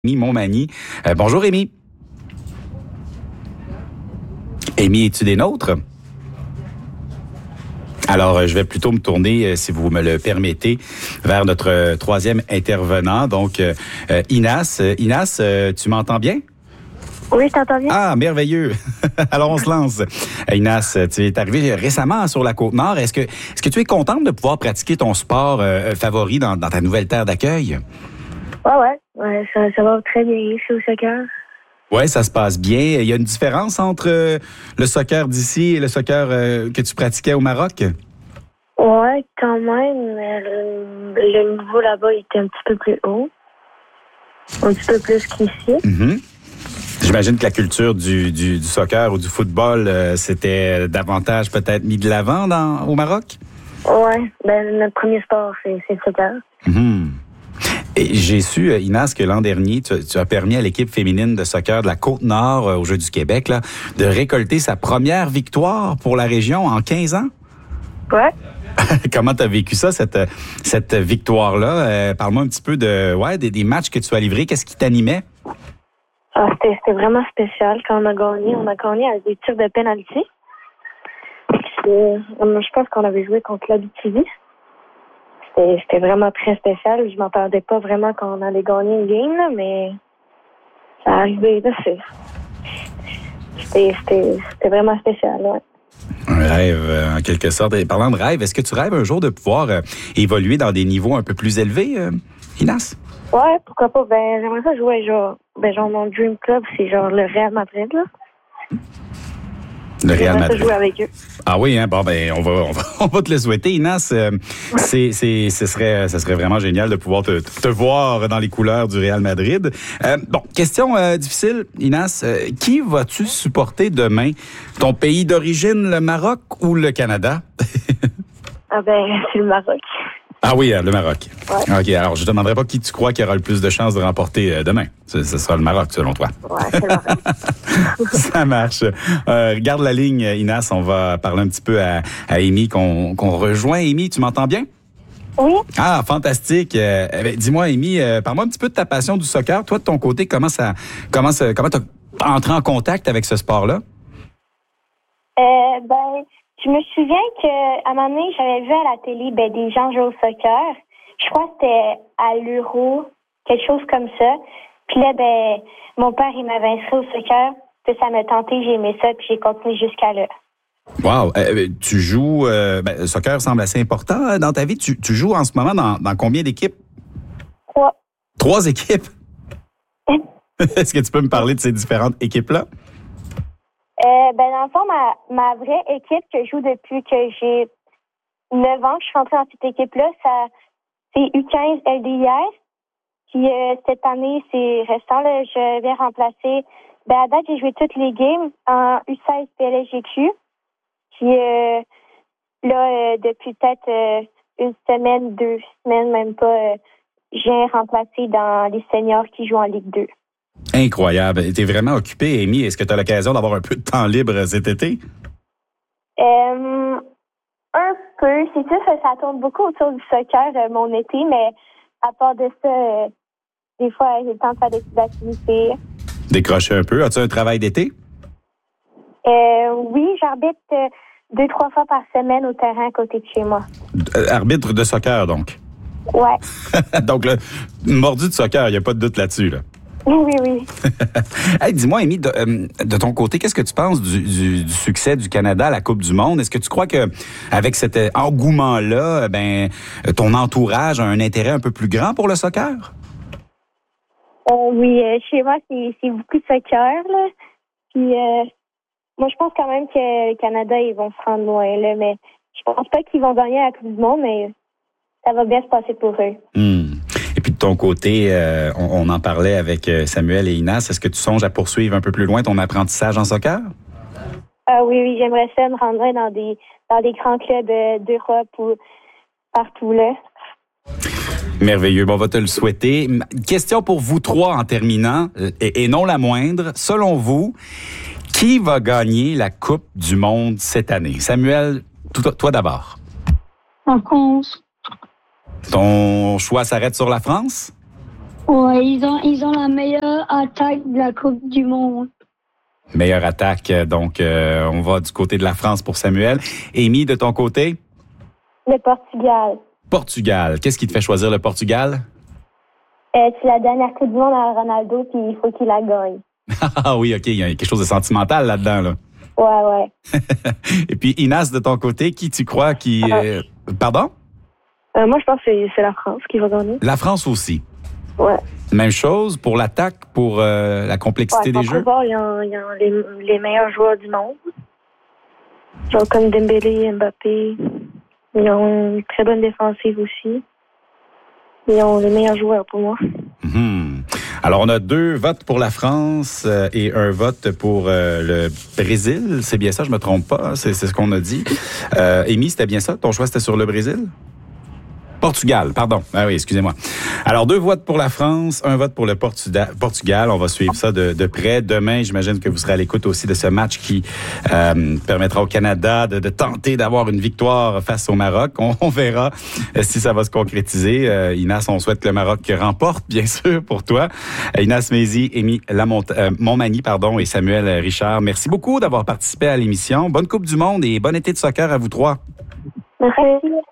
Montmagny. Bonjour, Rémi. Rémi, es-tu des nôtres? Alors, je vais plutôt me tourner, si vous me le permettez, vers notre troisième intervenant, donc Inas. Inas, tu m'entends bien? Oui, je t'entends bien. Ah, merveilleux. Alors, on se lance. Inas, tu es arrivé récemment sur la Côte-Nord. Est-ce que tu es contente de pouvoir pratiquer ton sport favori dans ta nouvelle terre d'accueil? Ouais, ça va très bien ici au soccer. Oui, ça se passe bien. Il y a une différence entre le soccer d'ici et le soccer que tu pratiquais au Maroc? Ouais, quand même. Le niveau là-bas était un petit peu plus haut. Un petit peu plus qu'ici. Mm-hmm. J'imagine que la culture du soccer ou du football, c'était davantage peut-être mis de l'avant au Maroc? Ouais, notre premier sport, c'est le soccer. Mm-hmm. Et j'ai su, Inas, que l'an dernier, tu as permis à l'équipe féminine de soccer de la Côte-Nord aux Jeux du Québec là, de récolter sa première victoire pour la région en 15 ans. Ouais. Comment tu as vécu ça, cette victoire-là? Parle-moi un petit peu des matchs que tu as livrés. Qu'est-ce qui t'animait? C'était vraiment spécial quand on a gagné. On a gagné à des tirs de pénalty. Je pense qu'on avait joué contre l'Abitibi. C'était vraiment très spécial. Je m'attendais pas vraiment qu'on allait gagner une game, là, mais ça arrivait. Là, c'était vraiment spécial. Ouais. Un rêve, en quelque sorte. Et parlant de rêve, est-ce que tu rêves un jour de pouvoir évoluer dans des niveaux un peu plus élevés, Inas? Ouais, pourquoi pas. J'aimerais ça jouer genre mon dream club, c'est genre le Real Madrid, là. Le Real Madrid. Jouer avec eux. Ah oui, hein? Bon, on va te le souhaiter, Inas. Ce serait vraiment génial de pouvoir te voir dans les couleurs du Real Madrid. Question difficile, Inas. Qui vas-tu supporter demain? Ton pays d'origine, le Maroc ou le Canada? C'est le Maroc. Ah oui, le Maroc. Ouais. OK, alors je te demanderai pas qui tu crois qui aura le plus de chances de remporter demain. Ce sera le Maroc, selon toi. Ouais, c'est le Maroc. Ça marche. Garde la ligne, Inas. On va parler un petit peu à Amy qu'on rejoint. Amy, tu m'entends bien? Oui. Ah, fantastique. Dis-moi, Amy, parle-moi un petit peu de ta passion du soccer. Toi, de ton côté, comment t'as entré en contact avec ce sport-là? Je me souviens qu'à un moment donné, j'avais vu à la télé des gens jouer au soccer. Je crois que c'était à l'Euro, quelque chose comme ça. Puis là, mon père, il m'avait inscrit au soccer. Puis ça m'a tenté, j'ai aimé ça, puis j'ai continué jusqu'à là. Wow! Tu joues... le soccer semble assez important dans ta vie. Tu joues en ce moment dans combien d'équipes? 3. 3 équipes? Est-ce que tu peux me parler de ces différentes équipes-là? Dans le fond, ma vraie équipe que je joue depuis que j'ai 9 ans, que je suis rentrée dans cette équipe-là, c'est U15 LDIS. Puis cette année, c'est récent, là, je viens remplacer. À date, j'ai joué toutes les games en U16 PLSGQ. Puis là, depuis peut-être une semaine, 2 semaines, même pas, je viens remplacer dans les seniors qui jouent en Ligue 2. Incroyable. T'es vraiment occupée, Amy. Est-ce que tu as l'occasion d'avoir un peu de temps libre cet été? Un peu. C'est sûr que ça tourne beaucoup autour du soccer, mon été, mais à part de ça, des fois, j'ai le temps de faire des petites activités. Décrocher un peu. As-tu un travail d'été? Oui, j'arbitre 2-3 fois par semaine au terrain à côté de chez moi. Arbitre de soccer, donc? Ouais. Donc, là, mordu de soccer, il n'y a pas de doute là-dessus, là. Oui. Hey, dis-moi, Amy, de ton côté, qu'est-ce que tu penses du succès du Canada à la Coupe du Monde? Est-ce que tu crois que avec cet engouement-là, ton entourage a un intérêt un peu plus grand pour le soccer? Oui, chez moi, c'est beaucoup de soccer, là. Puis, moi, je pense quand même que le Canada, ils vont se rendre loin, là. Mais je pense pas qu'ils vont gagner la Coupe du Monde, mais ça va bien se passer pour eux. Et puis de ton côté, on en parlait avec Samuel et Inas. Est-ce que tu songes à poursuivre un peu plus loin ton apprentissage en soccer? Oui, j'aimerais ça me rendre dans des grands clubs d'Europe ou partout là. Merveilleux. Bon, on va te le souhaiter. Question pour vous trois en terminant, et non la moindre. Selon vous, qui va gagner la Coupe du Monde cette année? Samuel, toi d'abord. En France. Ton choix s'arrête sur la France? Ouais, ils ont la meilleure attaque de la Coupe du Monde. Meilleure attaque, donc on va du côté de la France pour Samuel. Amy, de ton côté? Le Portugal. Portugal. Qu'est-ce qui te fait choisir le Portugal? C'est la dernière Coupe du Monde à Ronaldo, puis il faut qu'il la gagne. Ah oui, OK, il y a quelque chose de sentimental là-dedans, là. Ouais. Et puis, Inas, de ton côté, qui tu crois qui... Pardon? Moi, je pense que c'est la France qui va gagner. La France aussi. Ouais. Même chose pour l'attaque, pour la complexité des jeux? Ils ont les meilleurs joueurs du monde. Genre comme Dembélé, Mbappé. Ils ont une très bonne défensive aussi. Ils ont les meilleurs joueurs pour moi. Alors, on a 2 votes pour la France et 1 vote pour le Brésil. C'est bien ça, je me trompe pas. Hein? C'est ce qu'on a dit. Amy, c'était bien ça? Ton choix, c'était sur le Brésil? Portugal, pardon. Ah oui, excusez-moi. Alors, 2 votes pour la France, 1 vote pour le Portugal. On va suivre ça de près. Demain, j'imagine que vous serez à l'écoute aussi de ce match qui permettra au Canada de tenter d'avoir une victoire face au Maroc. On verra si ça va se concrétiser. Inas, on souhaite que le Maroc remporte, bien sûr, pour toi. Inas Mézy, Amy Montmagny, et Samuel Richard. Merci beaucoup d'avoir participé à l'émission. Bonne Coupe du Monde et bon été de soccer à vous 3. Merci.